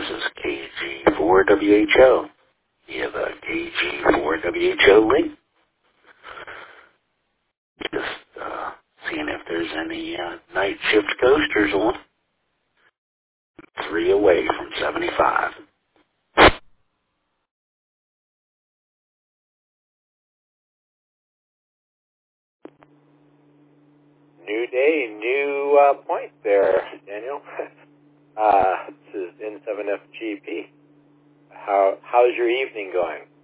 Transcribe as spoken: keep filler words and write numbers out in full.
is K G four W H O. You have a K G four W H O link. Just uh, seeing if there's any uh, night shift coasters on. Three away from seventy-five. New day, new uh, point there, Daniel. uh, this is N seven F G P. How how's your evening going?